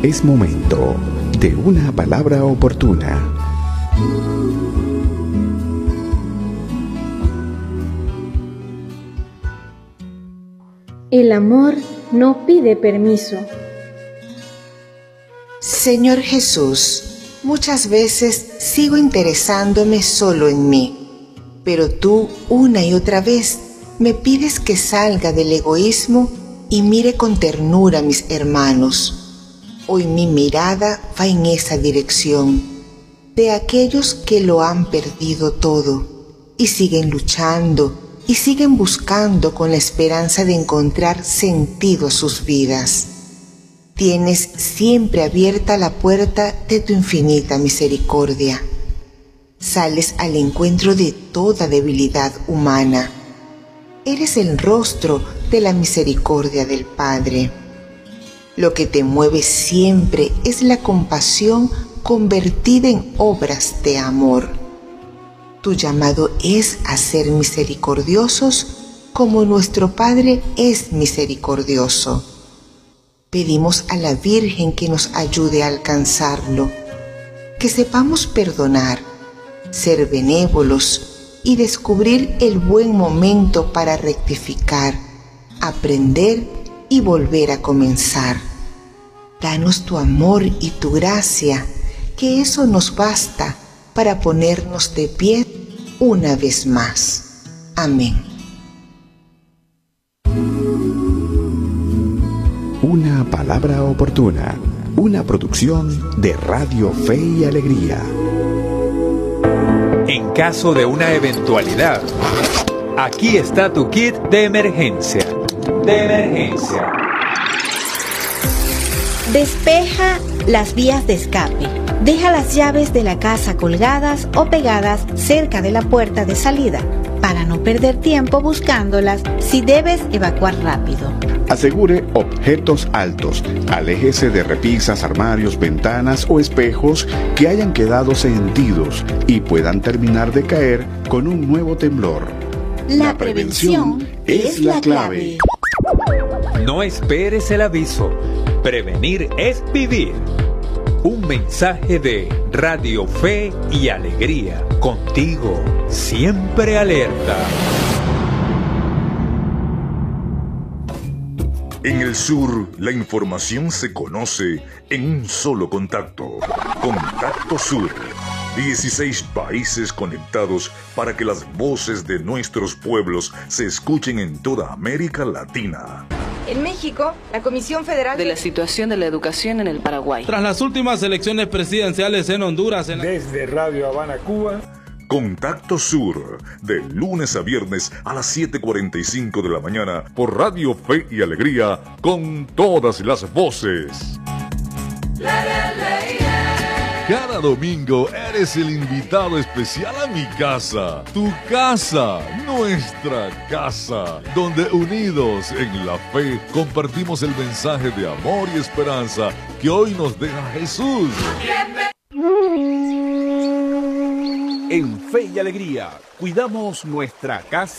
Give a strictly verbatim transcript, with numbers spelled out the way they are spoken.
Es momento de una palabra oportuna. El amor no pide permiso. Señor Jesús, muchas veces sigo interesándome solo en mí, pero tú una y otra vez me pides que salga del egoísmo y mire con ternura a mis hermanos. Hoy mi mirada va en esa dirección, de aquellos que lo han perdido todo y siguen luchando y siguen buscando con la esperanza de encontrar sentido a sus vidas. Tienes siempre abierta la puerta de tu infinita misericordia. Sales al encuentro de toda debilidad humana. Eres el rostro de la misericordia del Padre. Lo que te mueve siempre es la compasión convertida en obras de amor. Tu llamado es a ser misericordiosos como nuestro Padre es misericordioso. Pedimos a la Virgen que nos ayude a alcanzarlo, que sepamos perdonar, ser benévolos y descubrir el buen momento para rectificar, aprender y volver a comenzar. Danos tu amor y tu gracia, que eso nos basta para ponernos de pie una vez más. Amén. Una palabra oportuna, una producción de Radio Fe y Alegría. En caso de una eventualidad, aquí está tu kit de emergencia. De emergencia. Despeja las vías de escape. Deja las llaves de la casa colgadas o pegadas cerca de la puerta de salida para no perder tiempo buscándolas si debes evacuar rápido. Asegure objetos altos. Aléjese de repisas, armarios, ventanas o espejos que hayan quedado sentidos y puedan terminar de caer con un nuevo temblor. La, la prevención, prevención es la clave. No esperes el aviso. Prevenir es vivir. Un mensaje de Radio Fe y Alegría. Contigo, siempre alerta. En el sur, la información se conoce en un solo contacto. Contacto Sur. dieciséis países conectados para que las voces de nuestros pueblos se escuchen en toda América Latina. En México, la Comisión Federal de la situación de la educación en el Paraguay. Tras las últimas elecciones presidenciales en Honduras. En la... Desde Radio Habana, Cuba. Contacto Sur, de lunes a viernes a las siete cuarenta y cinco de la mañana por Radio Fe y Alegría, con todas las voces. Cada domingo eres el invitado especial a mi casa, tu casa, nuestra casa, donde unidos en la fe compartimos el mensaje de amor y esperanza que hoy nos deja Jesús. En Fe y Alegría, cuidamos nuestra casa.